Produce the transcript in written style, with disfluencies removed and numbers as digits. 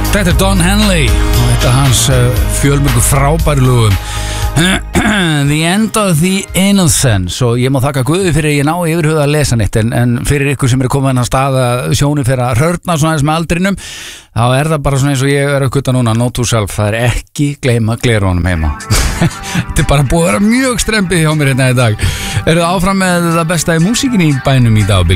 Þetta Don Henley og þetta hans fjölmörgu frábæru lögum The End of the Innocence og ég má þakka Guði fyrir ég ná yfirhuga að lesa neitt en fyrir ykkur sem komið hennar stað að sjóni fyrir að hörna svona eins með aldrinum þá það bara svona eins og ég uppgöta núna note to self, það ekki gleyma glerunum heima þetta bara búið að vera mjög strempið hjá mér hérna í dag. Eru það áfram með það besta í músíkinni í bænum í dag?